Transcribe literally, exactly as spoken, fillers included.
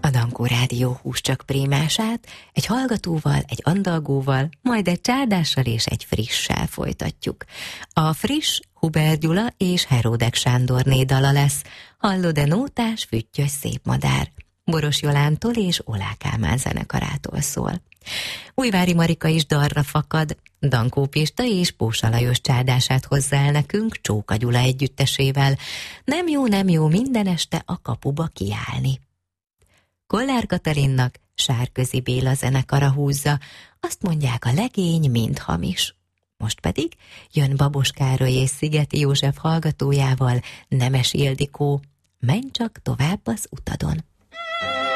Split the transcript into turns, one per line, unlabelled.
A Dankó Rádió hús csak prémását egy hallgatóval, egy andalgóval, majd egy csárdással és egy frissel folytatjuk. A friss Huber Gyula és Heródek Sándorné dala lesz. Hallod-e nótás, füttyös szép madár? Boros Jolántól és Olá Kálmán zenekarától szól. Újvári Marika is dalra fakad, Dankó Pista és Pósa Lajos csárdását hozzá el nekünk Csóka Gyula együttesével. Nem jó, nem jó minden este a kapuba kiállni. Kollár Katalinnak Sárközi Béla zenekara húzza, azt mondják, a legény mind hamis. Most pedig jön Babos Károly és Szigeti József hallgatójával Nemes Ildikó, menj csak tovább az utadon.